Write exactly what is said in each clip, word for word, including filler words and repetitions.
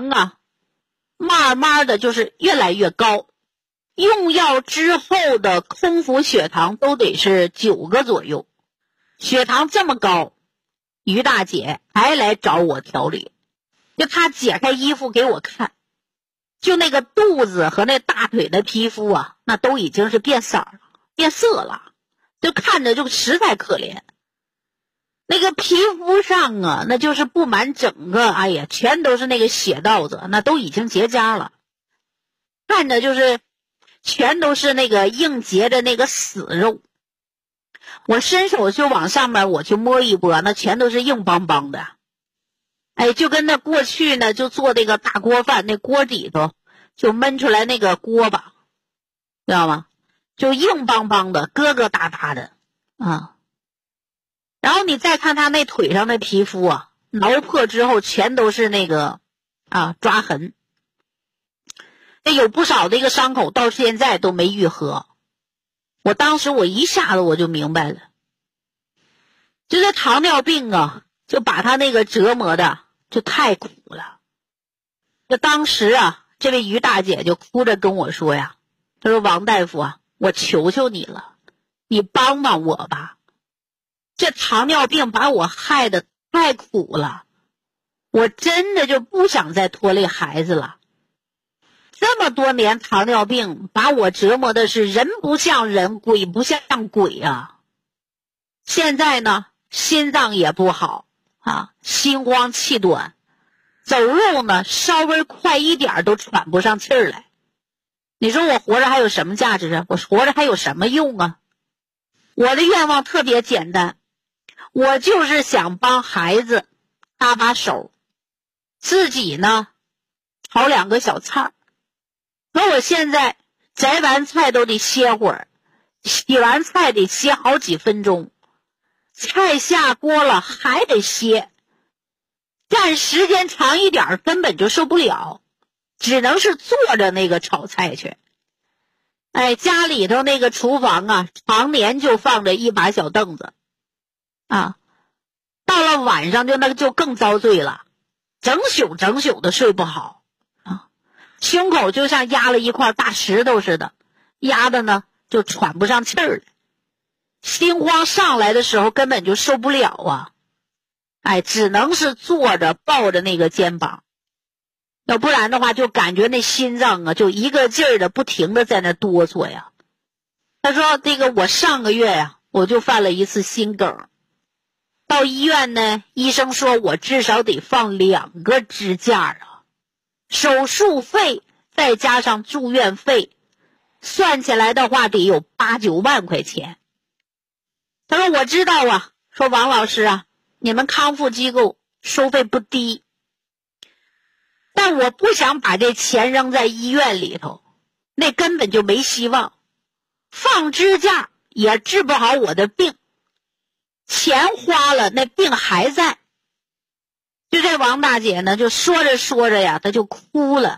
糖啊慢慢的就是越来越高，用药之后的空腹血糖都得是九个左右。血糖这么高，于大姐还来找我调理，就她解开衣服给我看，就那个肚子和那大腿的皮肤啊，那都已经是变色了，变色了，就看着就实在可怜。那个皮肤上啊，那就是布满整个，哎呀，全都是那个血道子，那都已经结痂了，看着就是全都是那个硬结的那个死肉。我伸手就往上面我去摸一摸，那全都是硬邦邦的。哎，就跟那过去呢，就做那个大锅饭，那锅底头就焖出来那个锅巴，知道吗？就硬邦邦的，疙疙瘩瘩的啊。然后你再看他那腿上的皮肤啊，挠破之后全都是那个啊抓痕，那有不少的一个伤口到现在都没愈合。我当时我一下子我就明白了，就这糖尿病啊，就把他那个折磨的就太苦了。就当时啊，这位于大姐就哭着跟我说呀，她说王大夫啊，我求求你了，你帮帮我吧。这糖尿病把我害得太苦了，我真的就不想再拖累孩子了。这么多年糖尿病把我折磨的是人不像人，鬼不像鬼啊。现在呢，心脏也不好啊，心慌气短，走路呢稍微快一点都喘不上气儿来。你说我活着还有什么价值啊？我活着还有什么用啊？我的愿望特别简单，我就是想帮孩子搭把手，自己呢炒两个小菜。可我现在摘完菜都得歇会儿，洗完菜得歇好几分钟，菜下锅了还得歇，站时间长一点根本就受不了，只能是坐着那个炒菜去。哎，家里头那个厨房啊，常年就放着一把小凳子啊，到了晚上就那个就更遭罪了，整宿整宿的睡不好啊，胸口就像压了一块大石头似的，压的呢就喘不上气儿来，心慌上来的时候根本就受不了啊，哎，只能是坐着抱着那个肩膀，要不然的话就感觉那心脏啊就一个劲儿的不停的在那哆嗦呀。他说这个我上个月呀、啊、我就犯了一次心梗，到医院呢，医生说我至少得放两个支架啊，手术费再加上住院费，算起来的话得有八九万块钱。他说我知道啊，说王老师啊，你们康复机构收费不低，但我不想把这钱扔在医院里头，那根本就没希望，放支架也治不好我的病，钱花了那病还在。就这王大姐呢，就说着说着呀，她就哭了。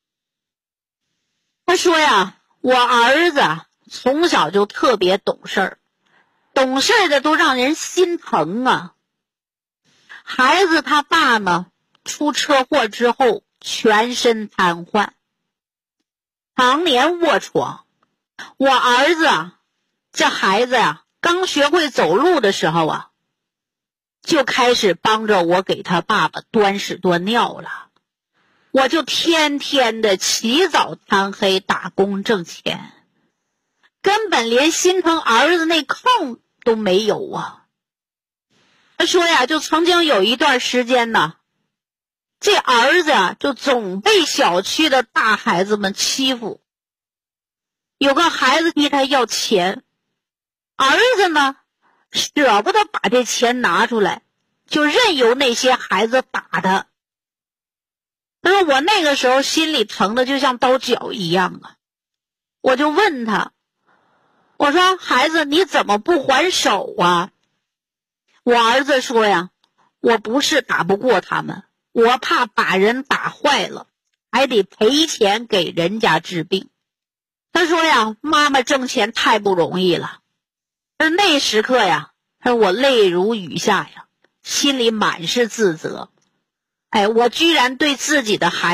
她说呀，我儿子从小就特别懂事儿，懂事的都让人心疼啊。孩子他爸呢出车祸之后全身瘫痪，常年卧床。我儿子啊，这孩子呀、啊，刚学会走路的时候啊，就开始帮着我给他爸爸端屎端尿了。我就天天的起早贪黑打工挣钱，根本连心疼儿子那空都没有啊。他说呀，就曾经有一段时间呢，这儿子啊就总被小区的大孩子们欺负，有个孩子逼他要钱，儿子呢舍不得把这钱拿出来，就任由那些孩子打他。他说我那个时候心里疼的就像刀绞一样啊，我就问他，我说孩子你怎么不还手啊？我儿子说呀，我不是打不过他们，我怕把人打坏了，还得赔钱给人家治病。他说呀，妈妈挣钱太不容易了。而那时刻呀，他说我泪如雨下呀，心里满是自责。哎，我居然对自己的孩子